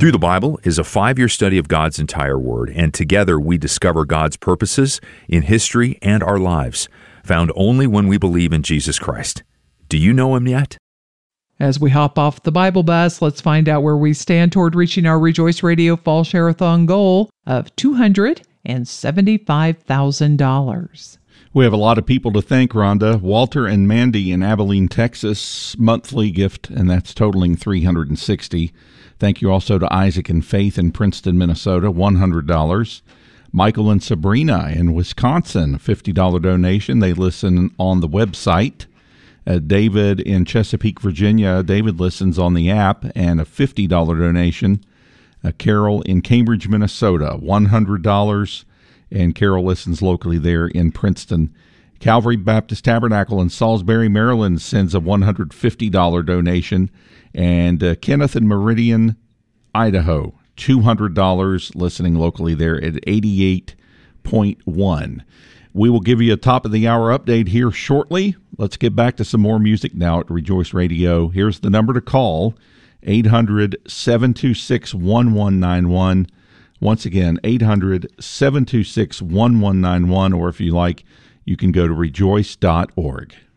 Through the Bible is a 5-year study of God's entire Word, and together we discover God's purposes in history and our lives, found only when we believe in Jesus Christ. Do you know Him yet? As we hop off the Bible bus, let's find out where we stand toward reaching our Rejoice Radio Fall Share-a-thon goal of $275,000. We have a lot of people to thank, Rhonda. Walter and Mandy in Abilene, Texas, monthly gift, and that's totaling $360. Thank you also to Isaac and Faith in Princeton, Minnesota, $100. Michael and Sabrina in Wisconsin, $50 donation. They listen on the website. David in Chesapeake, Virginia. David listens on the app, and a $50 donation. Carol in Cambridge, Minnesota, $100. And Carol listens locally there in Princeton. Calvary Baptist Tabernacle in Salisbury, Maryland sends a $150 donation. And Kenneth in Meridian, Idaho, $200, listening locally there at 88.1. We will give you a top-of-the-hour update here shortly. Let's get back to some more music now at Rejoice Radio. Here's the number to call, 800-726-1191. Once again, 800-726-1191, or if you like, you can go to rejoice.org.